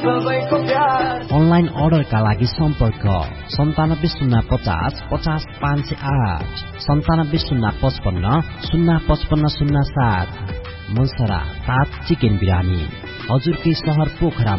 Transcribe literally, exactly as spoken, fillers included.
Online अर्डरका लागि सम्पर्क सन्तानब्बे शून्य पचास पचास पाँच सय आठ सन्तानब्बे शून्य पचपन्न शून्य पचपन्न शून्य सात। मनसरा सात चिकन बिरानी हजुरकै सहर पोखरा